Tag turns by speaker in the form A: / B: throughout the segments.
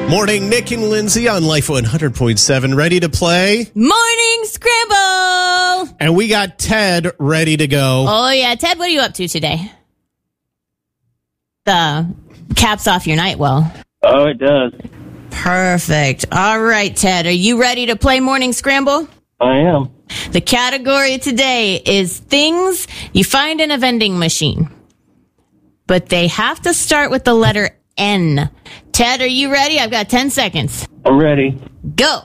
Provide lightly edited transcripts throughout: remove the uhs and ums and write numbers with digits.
A: Morning, Nick and Lindsay on Life 100.7, ready to play.
B: Morning Scramble!
A: And we got Ted ready to go.
B: Oh, yeah. Ted, what are you up to today? The caps off your night well.
C: Oh, it does.
B: Perfect. All right, Ted, are you ready to play Morning Scramble?
C: I am.
B: The category today is things you find in a vending machine. But they have to start with the letter N. Ted, are you ready? I've got 10 seconds.
C: I'm ready.
B: Go.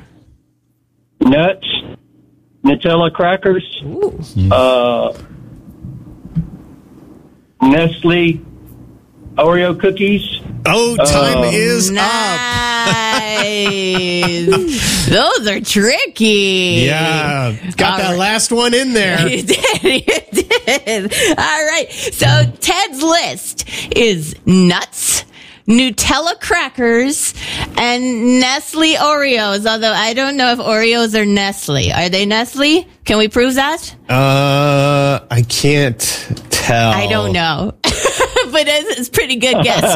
C: Nuts, Nutella crackers, Nestle Oreo cookies.
A: Oh, time is up.
B: Nice. Those are tricky.
A: Yeah, got that last one in there.
B: You did. All right. So Ted's list is nuts, Nutella crackers, and Nestle Oreos. Although I don't know if Oreos are Nestle. Are they Nestle? Can we prove that?
A: I can't tell.
B: I don't know. But it's a pretty good guess.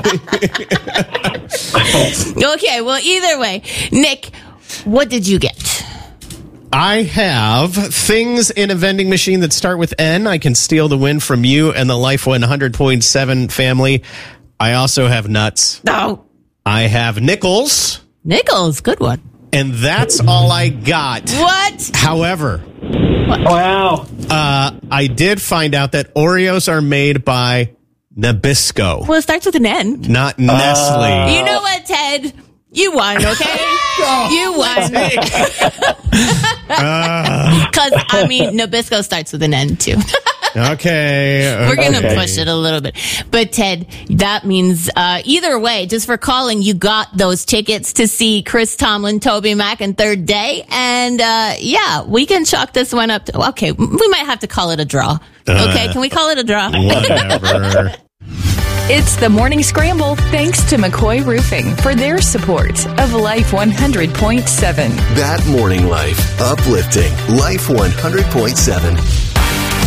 B: Okay, well, either way, Nick, what did you get?
A: I have things in a vending machine that start with N. I can steal the win from you and the Life 100.7 family. I also have nuts.
B: Oh.
A: I have nickels.
B: Nickels, good one.
A: And that's all I got.
B: What?
A: However,
C: Wow.
A: I did find out that Oreos are made by Nabisco,
B: Well, it starts with an N.
A: not Nestle.
B: You know what, Ted? You won, okay? You won. Because, Nabisco starts with an N, too.
A: Okay.
B: We're going to push it a little bit. But, Ted, that means either way, just for calling, you got those tickets to see Chris Tomlin, Toby Mac, and Third Day. And, we can chalk this one up to, okay, we might have to call it a draw. Okay, can we call it a draw?
A: Whatever.
D: It's the Morning Scramble, thanks to McCoy Roofing for their support of Life 100.7.
E: That morning life, uplifting Life 100.7.